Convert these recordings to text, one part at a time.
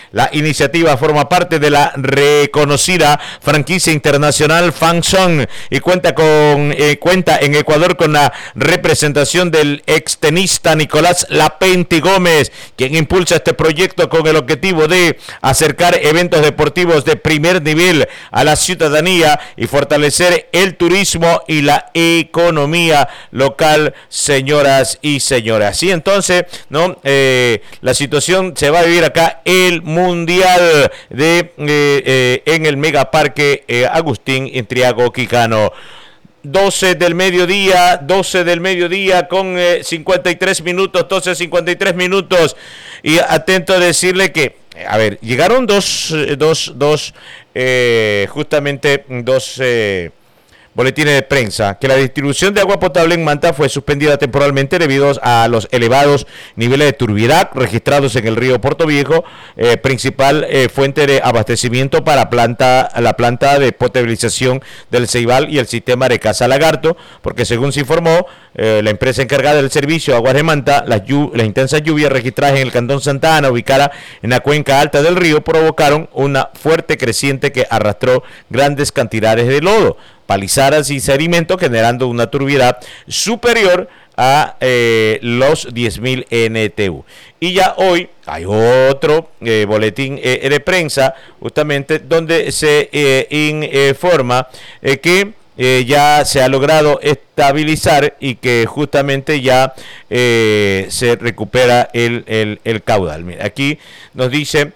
La iniciativa forma parte de la reconocida franquicia internacional Fangzone y cuenta en Ecuador con la representación del extenista Nicolás Lapenti Gómez, quien impulsa este proyecto con el objetivo de acercar eventos deportivos de primer nivel a la ciudadanía y fortalecer el turismo y la economía local, señoras y señores. Y entonces, ¿no? La situación se va a vivir acá el Mundial en el Megaparque Agustín Intriago Quijano. 12 del mediodía con 53 minutos, 12:53 minutos. Y atento a decirle que, a ver, llegaron dos boletines de prensa, que la distribución de agua potable en Manta fue suspendida temporalmente debido a los elevados niveles de turbiedad registrados en el río Puerto Viejo, principal fuente de abastecimiento para la planta de potabilización del Ceibal y el sistema de Casa Lagarto, porque según se informó, la empresa encargada del servicio Aguas de Manta, las intensas lluvias registradas en el Cantón Santa Ana, ubicada en la cuenca alta del río, provocaron una fuerte creciente que arrastró grandes cantidades de lodo, palizadas y sedimento, generando una turbiedad superior a los 10.000 NTU. Y ya hoy hay otro boletín de prensa, justamente donde se informa que ya se ha logrado estabilizar y que justamente ya se recupera el caudal. Mira, aquí nos dice,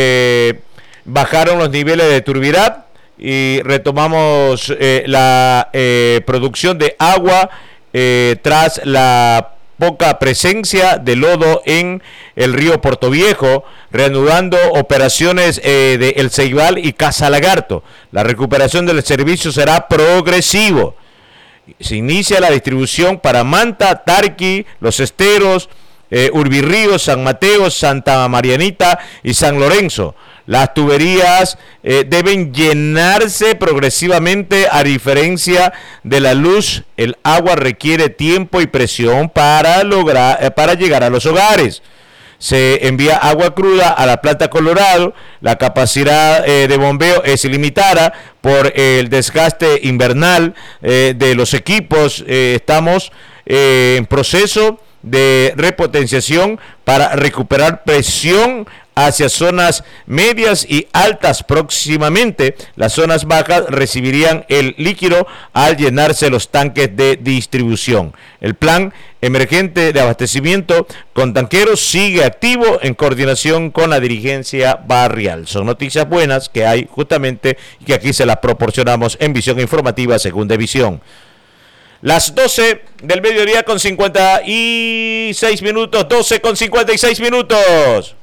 bajaron los niveles de turbiedad y retomamos la producción de agua tras la poca presencia de lodo en el río Portoviejo, reanudando operaciones de El Ceibal y Casa Lagarto. La recuperación del servicio será progresivo. Se inicia la distribución para Manta, Tarqui, Los Esteros, Urbirríos, San Mateo, Santa Marianita y San Lorenzo. Las tuberías deben llenarse progresivamente. A diferencia de la luz, el agua requiere tiempo y presión para llegar a los hogares. Se envía agua cruda a la planta Colorado. La capacidad de bombeo es limitada por el desgaste invernal de los equipos. Estamos en proceso de repotenciación para recuperar presión hacia zonas medias y altas. Próximamente las zonas bajas recibirían el líquido al llenarse los tanques de distribución. El plan emergente de abastecimiento con tanqueros sigue activo en coordinación con la dirigencia barrial. Son noticias buenas que hay justamente y que aquí se las proporcionamos en Visión Informativa Segunda Visión. Las 12 del mediodía con 56 minutos, 12 con 56 minutos.